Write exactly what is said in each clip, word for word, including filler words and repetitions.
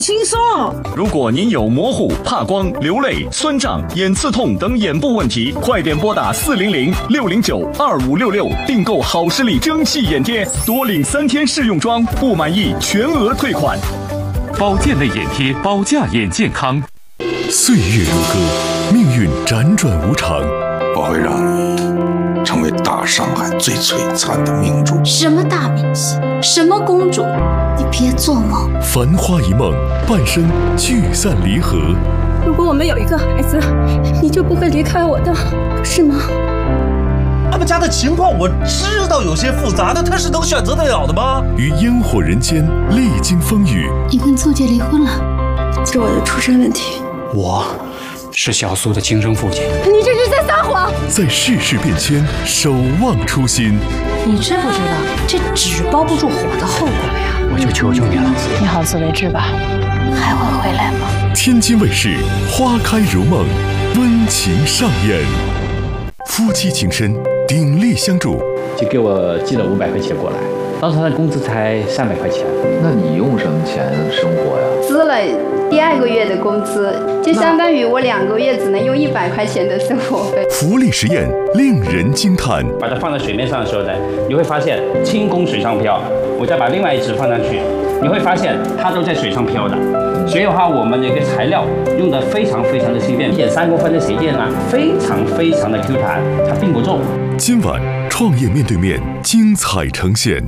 轻松。 如果您有模糊、怕光、流泪、酸胀、眼刺痛等眼部问题，快点拨打四零零六零九二五六六订购好视力蒸汽眼贴，多领三天试用装，不满意全额退款。 保健类眼贴，保驾眼健康。 岁月如歌，命运辗转无常， 我会让你成为大上海最璀璨的明珠。 什么大明星，什么公主，你别做梦。 繁花一梦，半生聚散离合。 如果我们有一个孩子，你就不会离开我的，是吗？ 他们家的情况我知道有些复杂，但他是能选择得了的吗？ 于烟火人间历经风雨， 你跟邹杰离婚了， 是我的出身问题。 我是小苏的亲生父亲。 你这是在撒谎！ 在世事变迁，守望初心。 你知不知道这纸包不住火的后果呀？ 我就求求你了， 你好自为之吧。还会回来吗？ 天津卫视《花开如梦》温情上演，夫妻情深，鼎力相助。 就给我寄了五百块钱过来，当时他的工资才三百块钱。 那你用什么钱生活呀？ 支了第二个月的工资，就相当于我两个月只能用一百块钱的生活费。 福利实验令人惊叹。 把它放在水面上的时候呢，你会发现轻功水上漂。我再把另外一只放上去，你会发现它都在水上漂的。所以的话，我们的一个材料用的非常非常的轻便，三公分的鞋垫啊，非常非常的 Q 弹，它并不重。 今晚创业面对面精彩呈现。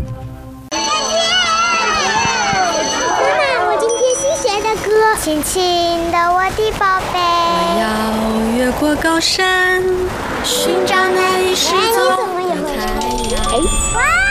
轻轻的我的宝贝， 我要越过高山，寻找那一失踪的太阳。